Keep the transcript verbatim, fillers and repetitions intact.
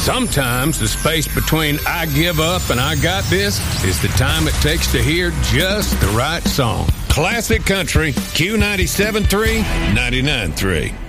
Sometimes the space between I give up and I got this is the time it takes to hear just the right song. Classic Country, Q ninety-seven point three, ninety-nine point three.